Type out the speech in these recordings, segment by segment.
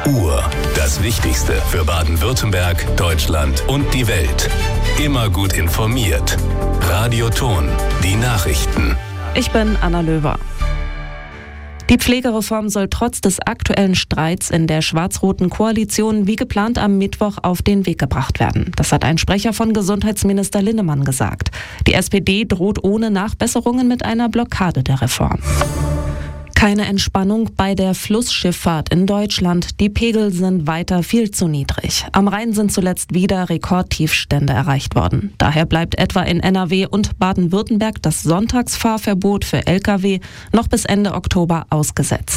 Uhr. Das Wichtigste für Baden-Württemberg, Deutschland und die Welt. Immer gut informiert. Radio Ton. Die Nachrichten. Ich bin Anna Löwer. Die Pflegereform soll trotz des aktuellen Streits in der schwarz-roten Koalition wie geplant am Mittwoch auf den Weg gebracht werden. Das hat ein Sprecher von Gesundheitsminister Linnemann gesagt. Die SPD droht ohne Nachbesserungen mit einer Blockade der Reform. Keine Entspannung bei der Flussschifffahrt in Deutschland. Die Pegel sind weiter viel zu niedrig. Am Rhein sind zuletzt wieder Rekordtiefstände erreicht worden. Daher bleibt etwa in NRW und Baden-Württemberg das Sonntagsfahrverbot für Lkw noch bis Ende Oktober ausgesetzt.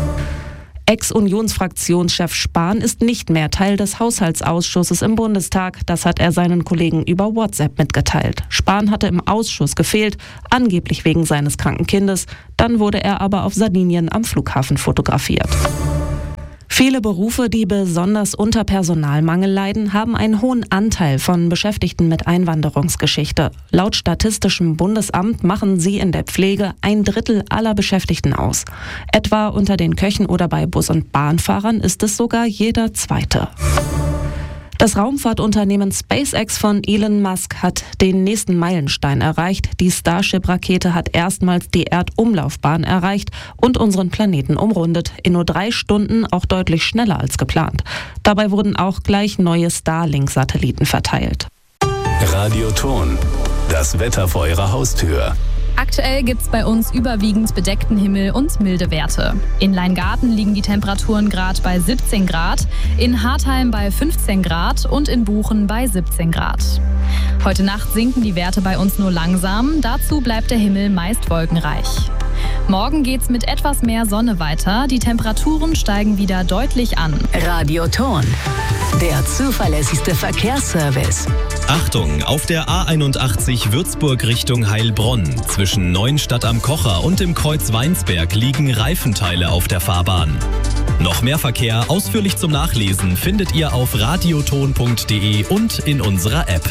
Ex-Unionsfraktionschef Spahn ist nicht mehr Teil des Haushaltsausschusses im Bundestag. Das hat er seinen Kollegen über WhatsApp mitgeteilt. Spahn hatte im Ausschuss gefehlt, angeblich wegen seines kranken Kindes. Dann wurde er aber auf Sardinien am Flughafen fotografiert. Viele Berufe, die besonders unter Personalmangel leiden, haben einen hohen Anteil von Beschäftigten mit Einwanderungsgeschichte. Laut Statistischem Bundesamt machen sie in der Pflege 1/3 aller Beschäftigten aus. Etwa unter den Köchen oder bei Bus- und Bahnfahrern ist es sogar jeder Zweite. Das Raumfahrtunternehmen SpaceX von Elon Musk hat den nächsten Meilenstein erreicht. Die Starship-Rakete hat erstmals die Erdumlaufbahn erreicht und unseren Planeten umrundet. In nur 3 Stunden, auch deutlich schneller als geplant. Dabei wurden auch gleich neue Starlink-Satelliten verteilt. Radio Ton. Das Wetter vor Ihrer Haustür. Aktuell gibt's bei uns überwiegend bedeckten Himmel und milde Werte. In Leingarten liegen die Temperaturen gerade bei 17 Grad, in Hartheim bei 15 Grad und in Buchen bei 17 Grad. Heute Nacht sinken die Werte bei uns nur langsam, dazu bleibt der Himmel meist wolkenreich. Morgen geht's mit etwas mehr Sonne weiter, die Temperaturen steigen wieder deutlich an. Radio Ton, der zuverlässigste Verkehrsservice. Achtung, auf der A81 Würzburg Richtung Heilbronn. Zwischen Neuenstadt am Kocher und dem Kreuz Weinsberg liegen Reifenteile auf der Fahrbahn. Noch mehr Verkehr ausführlich zum Nachlesen findet ihr auf radioton.de und in unserer App.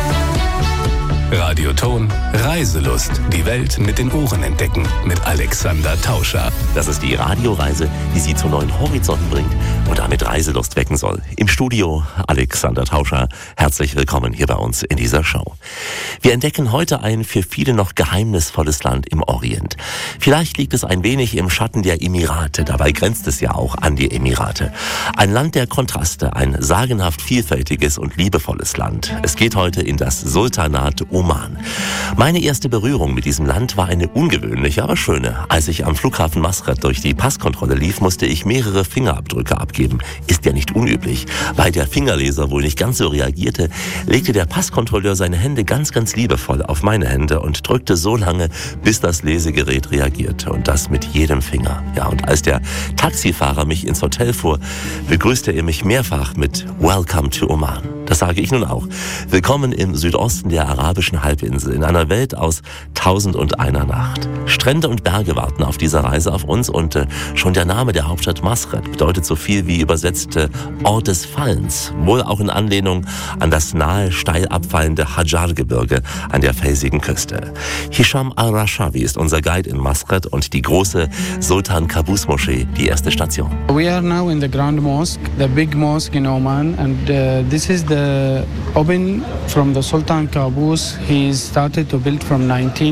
Radio Ton. Reiselust. Die Welt mit den Ohren entdecken. Mit Alexander Tauscher. Das ist die Radioreise, die Sie zu neuen Horizonten bringt und damit Reiselust wecken soll. Im Studio Alexander Tauscher. Herzlich willkommen hier bei uns in dieser Show. Wir entdecken heute ein für viele noch geheimnisvolles Land im Orient. Vielleicht liegt es ein wenig im Schatten der Emirate. Dabei grenzt es ja auch an die Emirate. Ein Land der Kontraste. Ein sagenhaft vielfältiges und liebevolles Land. Es geht heute in das Sultanat Oman. Meine erste Berührung mit diesem Land war eine ungewöhnliche, aber schöne. Als ich am Flughafen Maskat durch die Passkontrolle lief, musste ich mehrere Fingerabdrücke abgeben. Ist ja nicht unüblich. Weil der Fingerleser wohl nicht ganz so reagierte, legte der Passkontrolleur seine Hände ganz liebevoll auf meine Hände und drückte so lange, bis das Lesegerät reagierte. Und das mit jedem Finger. Ja, und als der Taxifahrer mich ins Hotel fuhr, begrüßte er mich mehrfach mit Welcome to Oman. Das sage ich nun auch. Willkommen im Südosten der arabischen Halbinsel, in einer Welt aus 1001 Nacht. Strände und Berge warten auf dieser Reise auf uns und schon der Name der Hauptstadt Maskat bedeutet so viel wie übersetzt Ort des Fallens, wohl auch in Anlehnung an das nahe steil abfallende Hajar-Gebirge an der felsigen Küste. Hisham al-Rashawi ist unser Guide in Maskat und die große Sultan Qaboos Moschee, die erste Station. We are now in the Grand Mosque, the big mosque in Oman, and this is the open from the Sultan Qaboos. He started to build from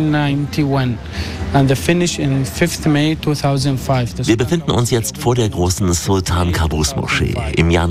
1991 and the finish in 5th May 2005. Wir befinden uns jetzt vor der großen Sultan Qaboos Moschee. Im Jahr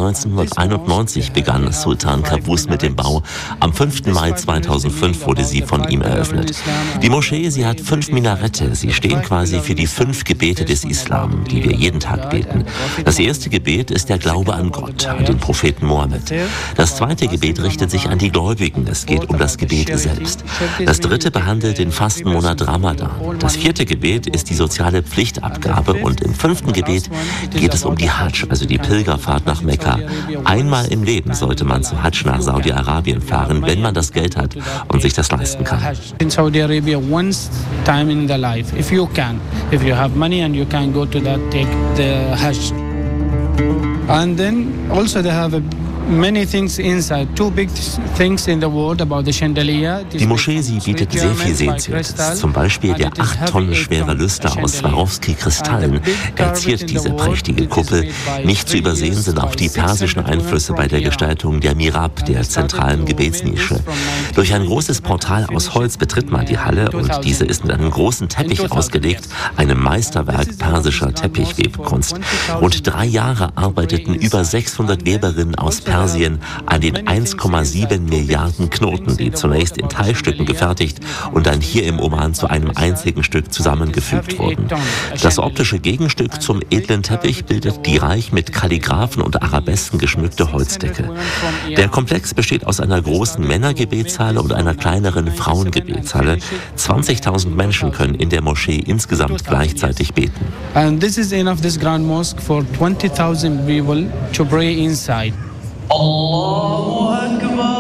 1991 begann Sultan Qaboos mit dem Bau. Am 5. Mai 2005 wurde sie von ihm eröffnet. Die Moschee, sie hat 5 Minarette. Sie stehen quasi für die 5 Gebete des Islam, die wir jeden Tag beten. Das erste Gebet ist der Glaube an Gott, an den Propheten Mohammed. Das zweite Gebet richtet sich an die Gläubigen. Es geht um das Gebet selbst. Das dritte behandelt den Fastenmonat Ramadan. Das vierte Gebet ist die soziale Pflichtabgabe und im 5. Gebet geht es um die Hajj, also die Pilgerfahrt nach Mekka. Einmal im Leben sollte man zu Hajj nach Saudi-Arabien fahren, wenn man das Geld hat und sich das leisten kann. In Saudi Arabia, once time in the life, if you can, if you have money and you can go to that, take the Hajj. And then also they have a Die Moschee, sie bietet sehr viel Sehenswertes. Zum Beispiel der 8 Tonnen schwere Lüster aus Swarovski-Kristallen. Er ziert diese prächtige Kuppel. Nicht zu übersehen sind auch die persischen Einflüsse bei der Gestaltung der Mihrab, der zentralen Gebetsnische. Durch ein großes Portal aus Holz betritt man die Halle und diese ist mit einem großen Teppich ausgelegt, einem Meisterwerk persischer Teppichwebkunst. Rund 3 Jahre arbeiteten über 600 Weberinnen aus Persien an den 1,7 Milliarden Knoten, die zunächst in Teilstücken gefertigt und dann hier im Oman zu einem einzigen Stück zusammengefügt wurden. Das optische Gegenstück zum edlen Teppich bildet die reich mit Kalligraphen und Arabesken geschmückte Holzdecke. Der Komplex besteht aus einer großen Männergebetshalle und einer kleineren Frauengebetshalle. 20.000 Menschen können in der Moschee insgesamt gleichzeitig beten. And this is enough, this grand mosque, for 20,000 people to pray inside. Allahu Akbar.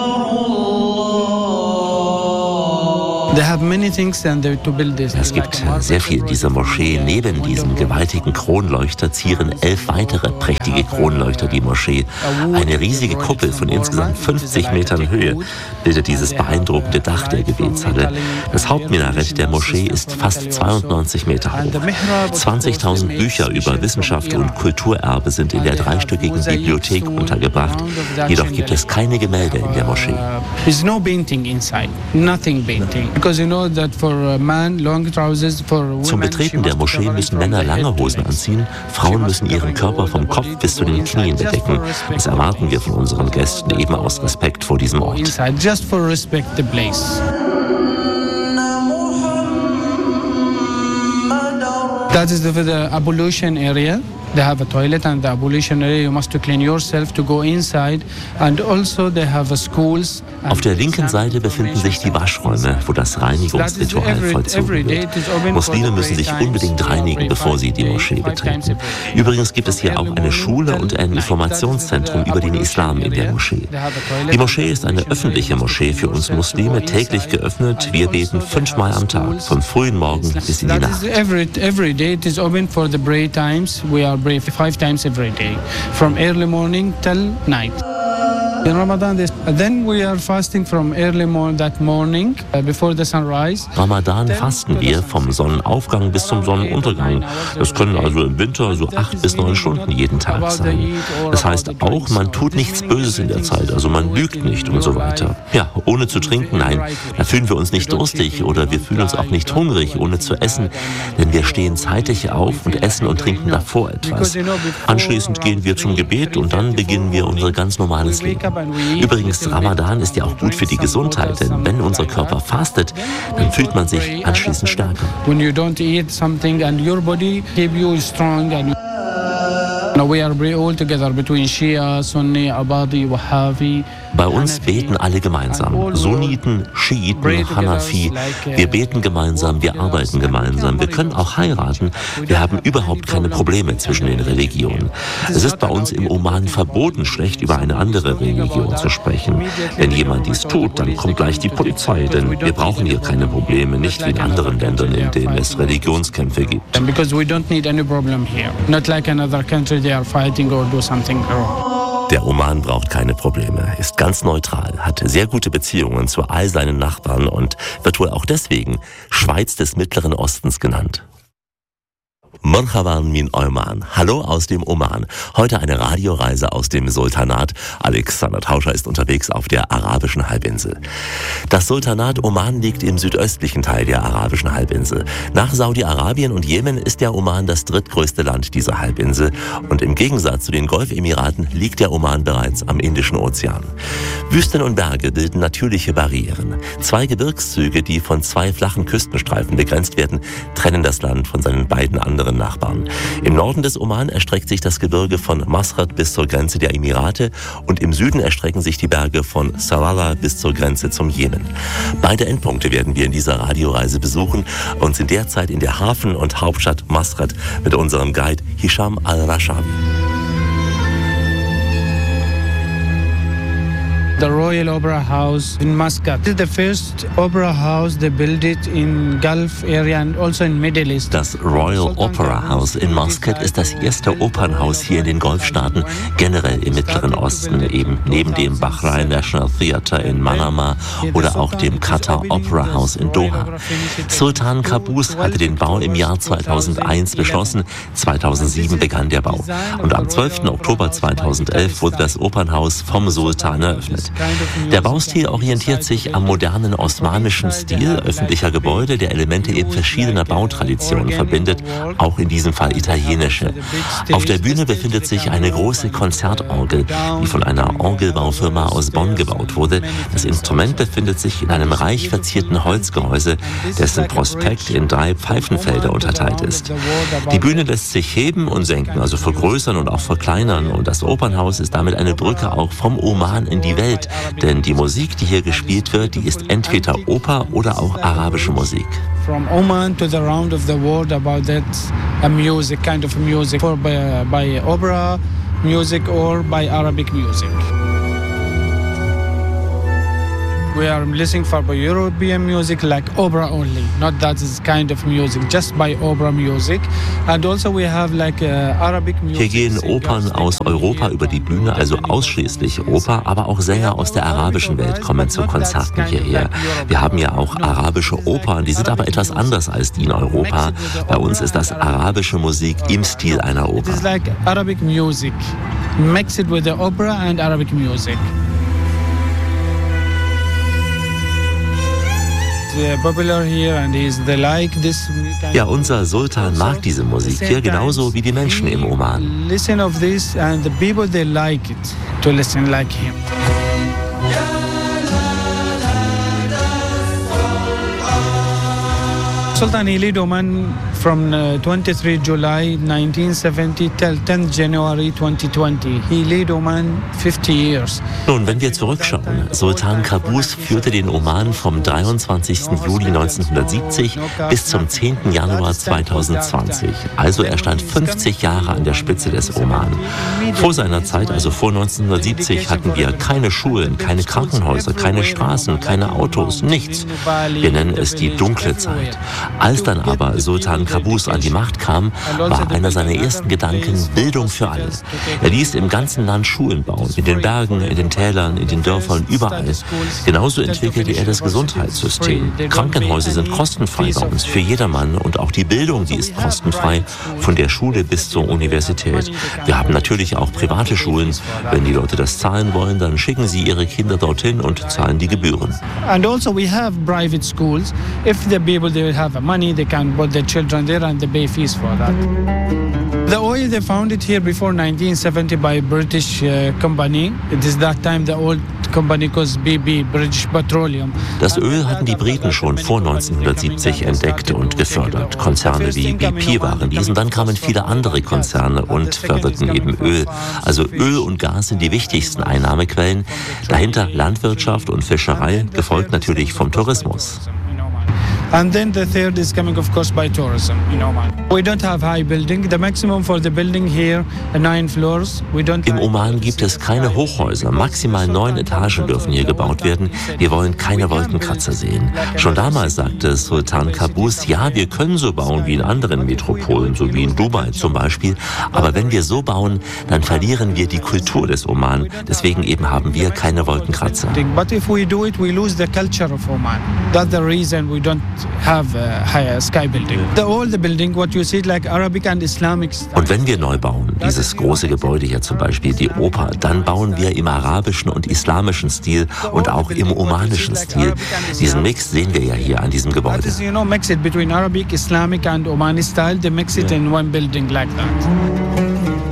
Es gibt sehr viel in dieser Moschee. Neben diesem gewaltigen Kronleuchter zieren 11 weitere prächtige Kronleuchter die Moschee. Eine riesige Kuppel von insgesamt 50 Metern Höhe bildet dieses beeindruckende Dach der Gebetshalle. Das Hauptminarett der Moschee ist fast 92 Meter hoch. 20.000 Bücher über Wissenschaft und Kulturerbe sind in der dreistöckigen Bibliothek untergebracht. Jedoch gibt es keine Gemälde in der Moschee. Zum Betreten der Moschee müssen Männer lange Hosen anziehen, Frauen müssen ihren Körper vom Kopf bis zu den Knien bedecken. Das erwarten wir von unseren Gästen eben aus Respekt vor diesem Ort. That is the ablution area. They have a toilet and the ablution area. You must clean yourself to go inside. And also they have schools. Auf der linken Seite befinden sich die Waschräume, wo das Reinigungsritual vollzogen wird. Muslime müssen sich unbedingt reinigen, bevor sie die Moschee betreten. Übrigens gibt es hier auch eine Schule und ein Informationszentrum über den Islam in der Moschee. Die Moschee ist eine öffentliche Moschee für uns Muslime, täglich geöffnet. Wir beten 5-mal am Tag, vom frühen Morgen bis in die Nacht. Every day it is open for the prayer times. We are praying 5 times every day, from early morning till night. In Ramadan, then we are fasting from early morning before the sunrise. Ramadan fasten wir vom Sonnenaufgang bis zum Sonnenuntergang. Das können also im Winter so 8 bis 9 Stunden jeden Tag sein. Das heißt auch, man tut nichts Böses in der Zeit, also man lügt nicht und so weiter. Ja, ohne zu trinken, nein, da fühlen wir uns nicht durstig oder wir fühlen uns auch nicht hungrig, ohne zu essen, denn wir stehen zeitig auf und essen und trinken davor etwas. Anschließend gehen wir zum Gebet und dann beginnen wir unser ganz normales Leben. Übrigens, Ramadan ist ja auch gut für die Gesundheit, denn wenn unser Körper fastet, dann fühlt man sich anschließend stärker. When you don't eat something and your body keep you strong and we are all together between Shia, Sunni, Abadi, Wahhabi. Bei uns beten alle gemeinsam. Sunniten, Schiiten, Hanafi. Wir beten gemeinsam, wir arbeiten gemeinsam. Wir können auch heiraten. Wir haben überhaupt keine Probleme zwischen den Religionen. Es ist bei uns im Oman verboten, schlecht über eine andere Religion zu sprechen. Wenn jemand dies tut, dann kommt gleich die Polizei, denn wir brauchen hier keine Probleme, nicht wie in anderen Ländern, in denen es Religionskämpfe gibt. Because we don't need any problem here. Not like another country they are fighting or do something wrong. Der Oman braucht keine Probleme, ist ganz neutral, hat sehr gute Beziehungen zu all seinen Nachbarn und wird wohl auch deswegen Schweiz des Mittleren Ostens genannt. Marhaban min Oman. Hallo aus dem Oman. Heute eine Radioreise aus dem Sultanat. Alexander Tauscher ist unterwegs auf der arabischen Halbinsel. Das Sultanat Oman liegt im südöstlichen Teil der arabischen Halbinsel. Nach Saudi-Arabien und Jemen ist der Oman das drittgrößte Land dieser Halbinsel. Und im Gegensatz zu den Golfemiraten liegt der Oman bereits am Indischen Ozean. Wüsten und Berge bilden natürliche Barrieren. 2 Gebirgszüge, die von 2 flachen Küstenstreifen begrenzt werden, trennen das Land von seinen beiden anderen Nachbarn. Im Norden des Oman erstreckt sich das Gebirge von Maskat bis zur Grenze der Emirate und im Süden erstrecken sich die Berge von Salalah bis zur Grenze zum Jemen. Beide Endpunkte werden wir in dieser Radioreise besuchen und sind derzeit in der Hafen- und Hauptstadt Maskat mit unserem Guide Hisham Al-Rashawi. The Royal Opera House in Muscat. This is the first opera house they built it in Gulf area and also in Middle East. Das Royal Opera House in Muscat ist das erste Opernhaus hier in den Golfstaaten, generell im Mittleren Osten, eben neben dem Bahrain National Theatre in Manama oder auch dem Qatar Opera House in Doha. Sultan Qaboos hatte den Bau im Jahr 2001 beschlossen, 2007 begann der Bau und am 12. Oktober 2011 wurde das Opernhaus vom Sultan eröffnet. Der Baustil orientiert sich am modernen osmanischen Stil öffentlicher Gebäude, der Elemente eben verschiedener Bautraditionen verbindet, auch in diesem Fall italienische. Auf der Bühne befindet sich eine große Konzertorgel, die von einer Orgelbaufirma aus Bonn gebaut wurde. Das Instrument befindet sich in einem reich verzierten Holzgehäuse, dessen Prospekt in 3 Pfeifenfelder unterteilt ist. Die Bühne lässt sich heben und senken, also vergrößern und auch verkleinern, und das Opernhaus ist damit eine Brücke auch vom Oman in die Welt, denn die Musik, die hier gespielt wird, die ist entweder Oper oder auch arabische Musik. From Oman to the round of the world about that music, kind of music, or by opera music or by Arabic music. We are listening for European music like opera only, not that is kind of music, just by opera music. And also we have like Arabic music. Hier gehen Opern aus Europa über die Bühne, also ausschließlich Oper, aber auch Sänger aus der arabischen Welt kommen zu Konzerten hierher. Wir haben ja auch arabische Opern, die sind aber etwas anders als die in Europa. Bei uns ist das arabische Musik im Stil einer Oper. It is like Arabic music, mixed with the opera and Arabic music. Ja, unser Sultan mag diese Musik hier genauso wie die Menschen im Oman. Listen of this and the people they like it to listen like him. Sultan he lead Oman from 23 July 1970 till 10 January 2020. He lead Oman 50 years. Nun, wenn wir zurückschauen, Sultan Qaboos führte den Oman vom 23. Juli 1970 bis zum 10. Januar 2020. Also er stand 50 Jahre an der Spitze des Oman. Vor seiner Zeit, also vor 1970, hatten wir keine Schulen, keine Krankenhäuser, keine Straßen, keine Autos, nichts. Wir nennen es die dunkle Zeit. Als dann aber Sultan Qaboos an die Macht kam, war einer seiner ersten Gedanken Bildung für alle. Er ließ im ganzen Land Schulen bauen, in den Bergen, in den Tälern, in den Dörfern, überall. Genauso entwickelte er das Gesundheitssystem. Krankenhäuser sind kostenfrei bei uns, für jedermann, und auch die Bildung, die ist kostenfrei, von der Schule bis zur Universität. Wir haben natürlich auch private Schulen. Wenn die Leute das zahlen wollen, dann schicken sie ihre Kinder dorthin und zahlen die Gebühren. And also we have private schools. If the people they have money, they can put their children there and they pay fees for that. The oil they found it here before 1970 by British company. It is that time the old company called BP, British Petroleum. Das Öl hatten die Briten schon vor 1970 entdeckt und gefördert. Konzerne wie BP waren dies, und dann kamen viele andere Konzerne und förderten eben Öl. Also Öl und Gas sind die wichtigsten Einnahmequellen. Dahinter Landwirtschaft und Fischerei, gefolgt natürlich vom Tourismus. And then the third is coming, of course, by tourism in Oman. We don't have high building. The maximum for the building here, 9 floors. Im Oman gibt es keine Hochhäuser. Maximal 9 Etagen dürfen hier gebaut werden. Wir wollen keine Wolkenkratzer sehen. Schon damals sagte Sultan Qaboos, ja, wir können so bauen wie in anderen Metropolen, so wie in Dubai zum Beispiel. Aber wenn wir so bauen, dann verlieren wir die Kultur des Oman. Deswegen eben haben wir keine Wolkenkratzer. But if we do it, we lose the culture of Oman. That's the reason we don't have a higher sky building. All the building, what you see, like Arabic and Islamic style. Und wenn wir neu bauen, dieses große Gebäude hier zum Beispiel, die Oper, dann bauen wir im arabischen und islamischen Stil und auch im omanischen Stil. Diesen Mix sehen wir ja hier an diesem Gebäude. That is, mix it between Arabic, Islamic and Omani style. They mix it in one building like that.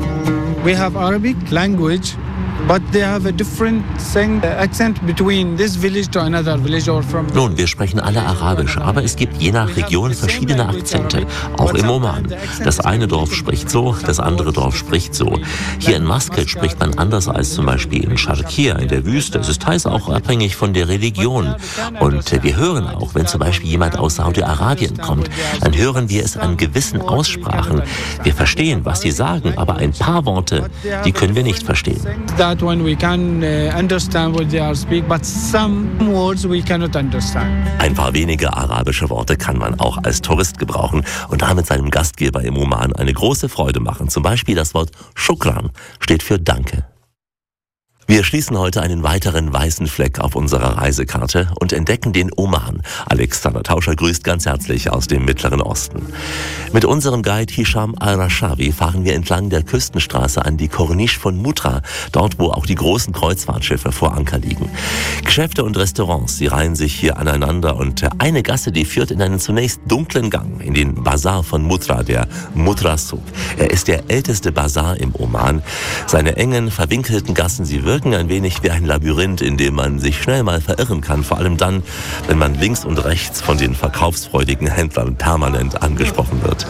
We have Arabic language, but they have a different accent between this village to another village or from. Nun, wir sprechen alle Arabisch, aber es gibt je nach Region verschiedene Akzente, auch im Oman. Das eine Dorf spricht so, das andere Dorf spricht so. Hier in Muscat spricht man anders als zum Beispiel in Sharqiya in der Wüste. Es ist teils auch abhängig von der Religion. Und wir hören auch, wenn zum Beispiel jemand aus Saudi-Arabien kommt, dann hören wir es an gewissen Aussprachen. Wir verstehen, was sie sagen, aber ein paar Worte, die können wir nicht verstehen. That that one we can understand what they are speaking, but some words we cannot understand. Ein paar wenige arabische Worte kann man auch als Tourist gebrauchen und damit seinem Gastgeber im Oman eine große Freude machen. Zum Beispiel das Wort Shukran steht für Danke. Wir schließen heute einen weiteren weißen Fleck auf unserer Reisekarte und entdecken den Oman. Alexander Tauscher grüßt ganz herzlich aus dem Mittleren Osten. Mit unserem Guide Hisham Al-Rashawi fahren wir entlang der Küstenstraße an die Corniche von Mutra, dort wo auch die großen Kreuzfahrtschiffe vor Anker liegen. Geschäfte und Restaurants, sie reihen sich hier aneinander und eine Gasse, die führt in einen zunächst dunklen Gang in den Bazar von Mutra, der Mutra Souk. Er ist der älteste Bazar im Oman. Seine engen, verwinkelten Gassen, sie wirken ein wenig wie ein Labyrinth, in dem man sich schnell mal verirren kann, vor allem dann, wenn man links und rechts von den verkaufsfreudigen Händlern permanent angesprochen wird.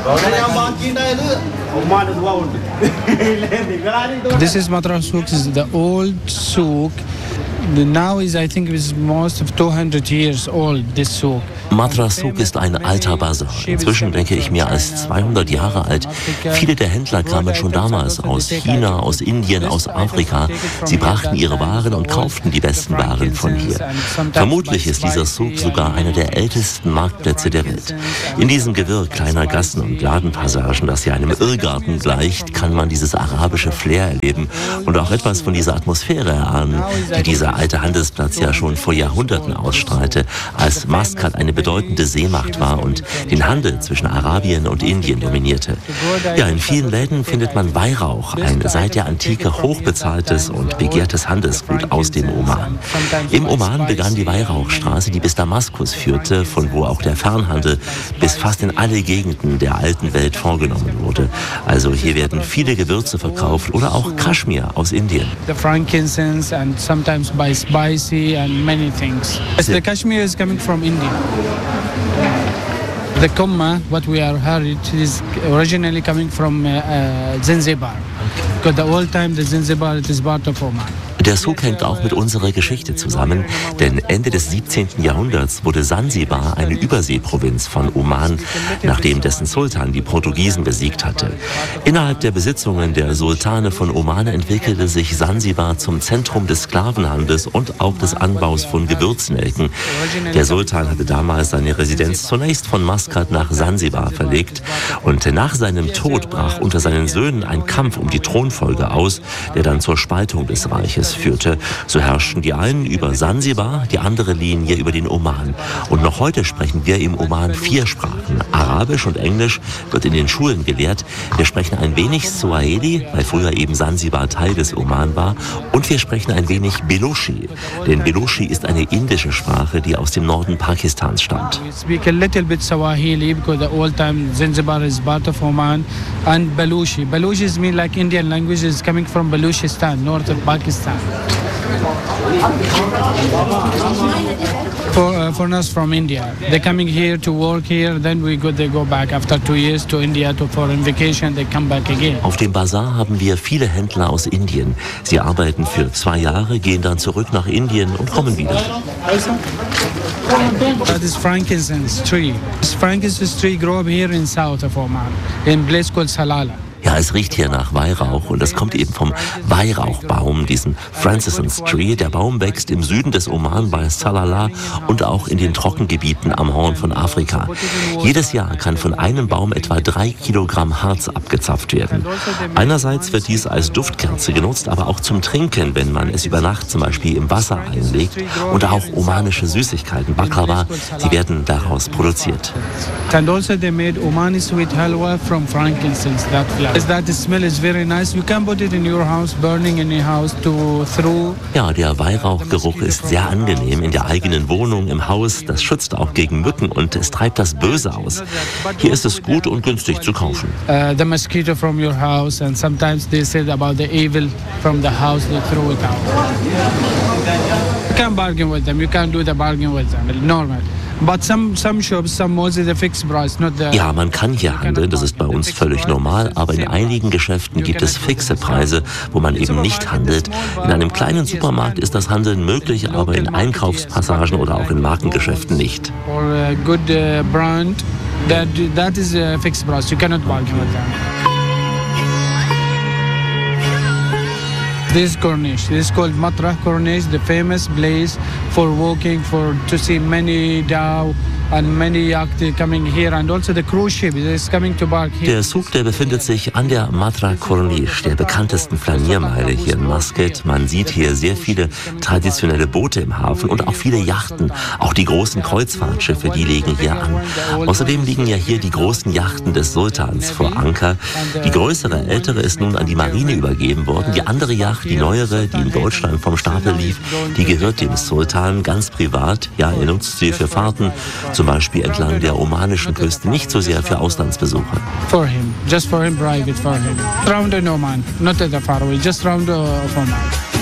This is Mutra Souk, is the old souk. Now is, I think, is most of 200 years old, this souk. Mutra Souk ist ein alter Bazar. Inzwischen denke ich mehr als 200 Jahre alt. Viele der Händler kamen schon damals aus China, aus Indien, aus Afrika. Sie brachten ihre Waren und kauften die besten Waren von hier. Vermutlich ist dieser Souk sogar einer der ältesten Marktplätze der Welt. In diesem Gewirr kleiner Gassen und Ladenpassagen, das ja einem Irrgarten gleicht, kann man dieses arabische Flair erleben und auch etwas von dieser Atmosphäre erahnen, die dieser alte Handelsplatz ja schon vor Jahrhunderten ausstrahlte, als Maskat eine bedeutende Seemacht war und den Handel zwischen Arabien und Indien dominierte. Ja, in vielen Läden findet man Weihrauch, ein seit der Antike hochbezahltes und begehrtes Handelsgut aus dem Oman. Im Oman begann die Weihrauchstraße, die bis Damaskus führte, von wo auch der Fernhandel bis fast in alle Gegenden der alten Welt vorgenommen wurde. Also hier werden viele Gewürze verkauft oder auch Kaschmir aus Indien. The frankincense and sometimes by spicy and many things. The Kashmir is coming from India. The Kumma, what we are heard, is originally coming from Zanzibar. Because the old time the Zanzibar it is part of Oman. Der Souk hängt auch mit unserer Geschichte zusammen, denn Ende des 17. Jahrhunderts wurde Sansibar eine Überseeprovinz von Oman, nachdem dessen Sultan die Portugiesen besiegt hatte. Innerhalb der Besitzungen der Sultane von Oman entwickelte sich Sansibar zum Zentrum des Sklavenhandels und auch des Anbaus von Gewürznelken. Der Sultan hatte damals seine Residenz zunächst von Maskat nach Sansibar verlegt und nach seinem Tod brach unter seinen Söhnen ein Kampf um die Thronfolge aus, der dann zur Spaltung des Reiches führte. So herrschten die einen über Sansibar, die andere Linie über den Oman. Und noch heute sprechen wir im Oman 4 Sprachen. Arabisch und Englisch wird in den Schulen gelehrt. Wir sprechen ein wenig Swahili, weil früher eben Sansibar Teil des Oman war. Und wir sprechen ein wenig Belushi. Denn Belushi ist eine indische Sprache, die aus dem Norden Pakistans stammt. We speak a little bit Swahili because the old time Zanzibar is part of Oman, and Baluchi. Baluchi is mean like Indian language is coming from Baluchistan, north of Pakistan. Foreigners from India, they're coming here to work here. Then they go back after 2 years to India for vacation. They come back again. Auf dem Bazar haben wir viele Händler aus Indien. Sie arbeiten für 2 Jahre, gehen dann zurück nach Indien und kommen wieder. That is frankincense tree. This frankincense tree grow up here in south of Oman, in a place called Salalah. Ja, es riecht hier nach Weihrauch und das kommt eben vom Weihrauchbaum, diesem Frankincense Tree. Der Baum wächst im Süden des Oman bei Salalah und auch in den Trockengebieten am Horn von Afrika. Jedes Jahr kann von einem Baum etwa 3 Kilogramm Harz abgezapft werden. Einerseits wird dies als Duftkerze genutzt, aber auch zum Trinken, wenn man es über Nacht zum Beispiel im Wasser einlegt. Und auch omanische Süßigkeiten, Baklava, sie werden daraus produziert. And also they made Omani sweet halwa from frankincense, that flower. That smell is very nice. You can put it in your house, burning in your house to through. Ja, der Weihrauchgeruch ist sehr angenehm in der eigenen Wohnung, im Haus. Das schützt auch gegen Mücken und es treibt das Böse aus. Hier ist es gut und günstig zu kaufen. The mosquito from your house, and sometimes they said about the evil from the house, they throw it out. You can bargain with them. You can do the bargain with them. Normal. But some shops, some malls is a fixed price, not the. Ja, man kann hier handeln, das ist bei uns völlig normal, aber in einigen Geschäften gibt es fixe Preise, wo man eben nicht handelt. In einem kleinen Supermarkt ist das Handeln möglich, aber in Einkaufspassagen oder auch in Markengeschäften nicht. Or a good brand, that is a fixed price. You cannot bargain with them. This is Corniche. This is called Matrah Corniche, the famous place for walking, to see many dhow and many yacht coming here, and also the cruise ship is coming to park here. Der Souk, der befindet sich an der Matrah Corniche, der bekanntesten Flaniermeile hier in Muscat. Man sieht hier sehr viele traditionelle Boote im Hafen und auch viele Yachten. Auch die großen Kreuzfahrtschiffe, die legen hier an. Außerdem liegen ja hier die großen Yachten des Sultans vor Anker. Die größere, ältere ist nun an die Marine übergeben worden. Die andere Yacht, die neuere, die in Deutschland vom Stapel lief, die gehört dem Sultan ganz privat. Ja, er nutzt sie für Fahrten, zum Beispiel entlang der omanischen Küste, nicht so sehr für Auslandsbesucher. For him, just for him, private for him. Round in Oman, not at the faraway, just round of Oman.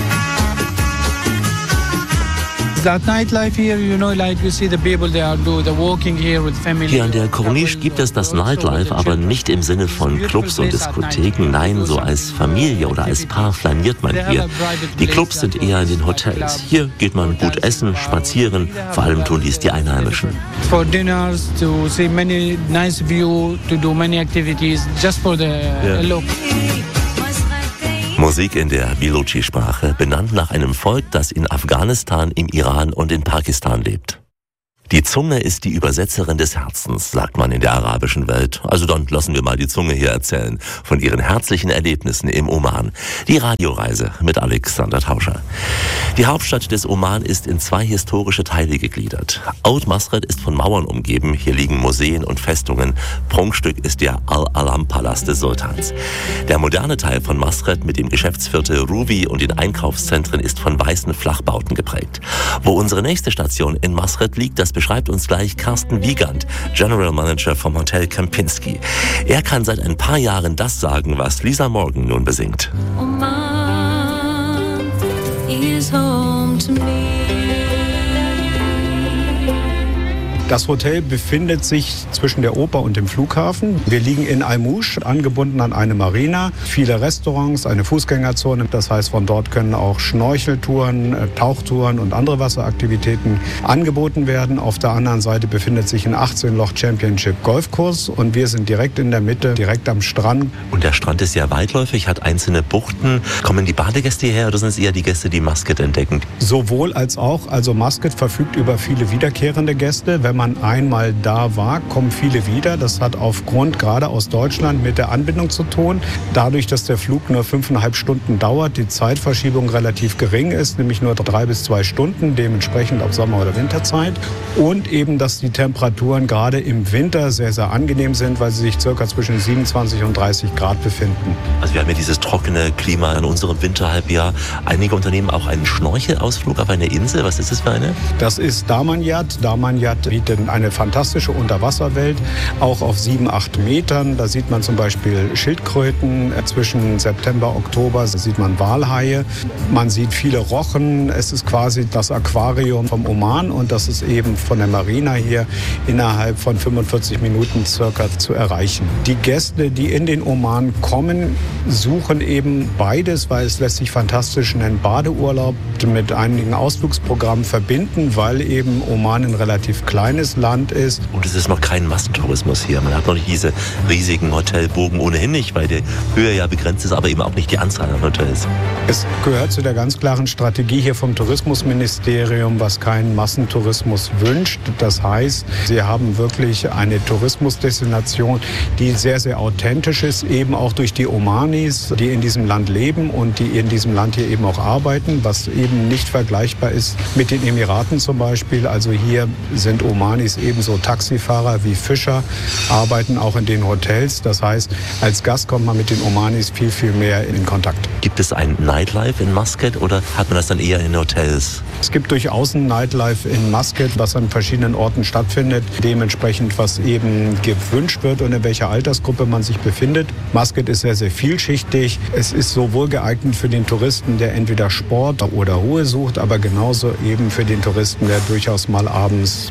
That nightlife here, you know, like you see the people, they are the walking here with family. Hier an der Corniche gibt es das Nightlife, aber nicht im Sinne von Clubs und Diskotheken. Nein, so als Familie oder als Paar flaniert man hier. Die Clubs sind eher in den Hotels. Hier geht man gut essen, spazieren. Vor allem tun dies die Einheimischen. For dinners, to see many nice view, to do many activities, just for the look. Musik in der Bilochi-Sprache, benannt nach einem Volk, das in Afghanistan, im Iran und in Pakistan lebt. Die Zunge ist die Übersetzerin des Herzens, sagt man in der arabischen Welt. Also dann lassen wir mal die Zunge hier erzählen von ihren herzlichen Erlebnissen im Oman. Die Radioreise mit Alexander Tauscher. Die Hauptstadt des Oman ist in 2 historische Teile gegliedert. Old Muscat ist von Mauern umgeben. Hier liegen Museen und Festungen. Prunkstück ist der Al-Alam-Palast des Sultans. Der moderne Teil von Muscat mit dem Geschäftsviertel Ruvi und den Einkaufszentren ist von weißen Flachbauten geprägt. Wo unsere nächste Station in Muscat liegt, das beschreibt uns gleich Carsten Wiegand, General Manager vom Hotel Kempinski. Er kann seit ein paar Jahren das sagen, was Lisa Morgan nun besingt. Oman is home to me. Das Hotel befindet sich zwischen der Oper und dem Flughafen. Wir liegen in Almouche, angebunden an eine Marina, viele Restaurants, eine Fußgängerzone. Das heißt, von dort können auch Schnorcheltouren, Tauchtouren und andere Wasseraktivitäten angeboten werden. Auf der anderen Seite befindet sich ein 18-Loch Championship Golfkurs und wir sind direkt in der Mitte, direkt am Strand. Und der Strand ist sehr weitläufig, hat einzelne Buchten. Kommen die Badegäste hierher oder sind es eher die Gäste, die Muscat entdecken? Sowohl als auch. Also Muscat verfügt über viele wiederkehrende Gäste. Wenn man einmal da war, kommen viele wieder. Das hat aufgrund gerade aus Deutschland mit der Anbindung zu tun. Dadurch, dass der Flug nur 5,5 Stunden dauert, die Zeitverschiebung relativ gering ist, nämlich nur 3 bis 2 Stunden, dementsprechend auf Sommer- oder Winterzeit. Und eben, dass die Temperaturen gerade im Winter sehr, sehr angenehm sind, weil sie sich circa zwischen 27 und 30 Grad befinden. Also wir haben ja dieses trockene Klima in unserem Winterhalbjahr. Einige unternehmen auch einen Schnorchelausflug auf eine Insel. Was ist das für eine? Das ist Damaniyat. Damaniyat bietet eine fantastische Unterwasserwelt, auch auf 7-8 Metern. Da sieht man zum Beispiel Schildkröten. Zwischen September, Oktober sieht man Walhaie. Man sieht viele Rochen. Es ist quasi das Aquarium vom Oman und das ist eben von der Marina hier innerhalb von 45 Minuten circa zu erreichen. Die Gäste, die in den Oman kommen, suchen eben beides, weil es lässt sich fantastisch einen Badeurlaub mit einigen Ausflugsprogrammen verbinden, weil eben Oman ein relativ kleines Land ist. Und es ist noch kein Massentourismus hier. Man hat noch nicht diese riesigen Hotelbogen, ohnehin nicht, weil die Höhe ja begrenzt ist, aber eben auch nicht die Anzahl an Hotels. Es gehört zu der ganz klaren Strategie hier vom Tourismusministerium, was keinen Massentourismus wünscht. Das heißt, sie haben wirklich eine Tourismusdestination, die sehr, sehr authentisch ist, eben auch durch die Omanis, die in diesem Land leben und die in diesem Land hier eben auch arbeiten, was eben nicht vergleichbar ist mit den Emiraten zum Beispiel. Also hier sind Omanis ebenso Taxifahrer wie Fischer, arbeiten auch in den Hotels. Das heißt, als Gast kommt man mit den Omanis viel, viel mehr in Kontakt. Gibt es ein Nightlife in Muscat oder hat man das dann eher in Hotels? Es gibt durchaus ein Nightlife in Muscat, was an verschiedenen Orten stattfindet. Dementsprechend, was eben gewünscht wird und in welcher Altersgruppe man sich befindet. Muscat ist sehr, sehr vielschichtig. Es ist sowohl geeignet für den Touristen, der entweder Sport oder Ruhe sucht, aber genauso eben für den Touristen, der durchaus mal abends ein bisschen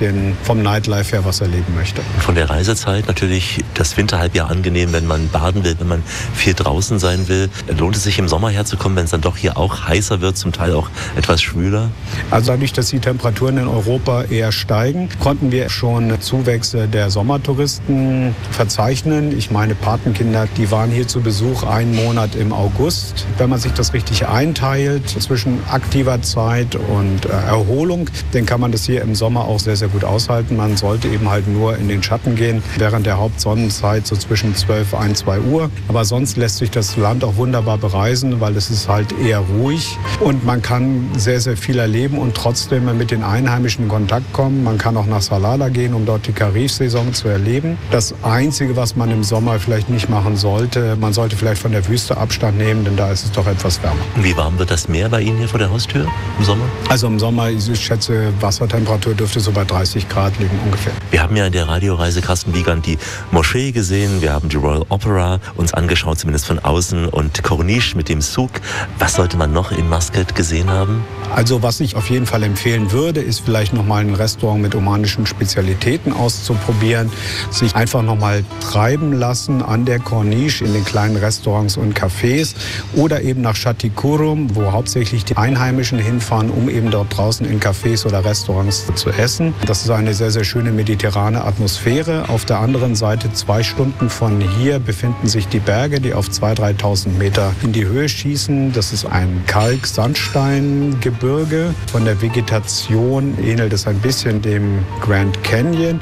bisschen vom Nightlife her was erleben möchte. Von der Reisezeit natürlich das Winterhalbjahr angenehm, wenn man baden will, wenn man viel draußen sein will. Lohnt es sich im Sommer herzukommen, wenn es dann doch hier auch heißer wird, zum Teil auch etwas schwüler? Also dadurch, dass die Temperaturen in Europa eher steigen, konnten wir schon Zuwächse der Sommertouristen verzeichnen. Ich meine, Patenkinder, die waren hier zu Besuch einen Monat im August. Wenn man sich das richtig einteilt zwischen aktiver Zeit und Erholung, dann kann man das hier im Sommer auch sehr, sehr gut aushalten. Man sollte eben halt nur in den Schatten gehen, während der Hauptsonnenzeit so zwischen 12, 1, 2 Uhr. Aber sonst lässt sich das Land auch wunderbar bereisen, weil es ist halt eher ruhig und man kann sehr, sehr viel erleben und trotzdem mit den Einheimischen in Kontakt kommen. Man kann auch nach Salalah gehen, um dort die Karif-Saison zu erleben. Das Einzige, was man im Sommer vielleicht nicht machen sollte, man sollte vielleicht von der Wüste Abstand nehmen, denn da ist es doch etwas wärmer. Wie warm wird das Meer bei Ihnen hier vor der Haustür im Sommer? Also im Sommer, ich schätze, Wassertemperatur dürfte so bei 30 Grad liegen ungefähr. Wir haben ja in der Radioreise Carsten Wiegand die Moschee gesehen, wir haben die Royal Opera uns angeschaut, zumindest von außen, und Corniche mit dem Souk. Was sollte man noch in Muscat gesehen haben? Also was ich auf jeden Fall empfehlen würde, ist vielleicht nochmal ein Restaurant mit omanischen Spezialitäten auszuprobieren, sich einfach nochmal treiben lassen an der Corniche in den kleinen Restaurants und Cafés oder eben nach Chatikurum, wo hauptsächlich die Einheimischen hinfahren, um eben dort draußen in Cafés oder Restaurants zu essen. Das ist eine sehr, sehr schöne mediterrane Atmosphäre. Auf der anderen Seite, 2 Stunden von hier, befinden sich die Berge, die auf 2.000, 3.000 Meter in die Höhe schießen. Das ist ein Kalk-Sandsteingebirge. Von der Vegetation ähnelt es ein bisschen dem Grand Canyon.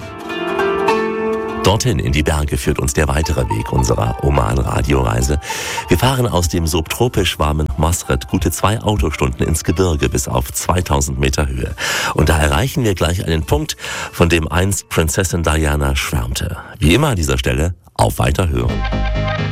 Dorthin in die Berge führt uns der weitere Weg unserer Oman-Radioreise. Wir fahren aus dem subtropisch warmen Masret gute 2 Autostunden ins Gebirge bis auf 2000 Meter Höhe. Und da erreichen wir gleich einen Punkt, von dem einst Prinzessin Diana schwärmte. Wie immer an dieser Stelle, auf Weiterhören.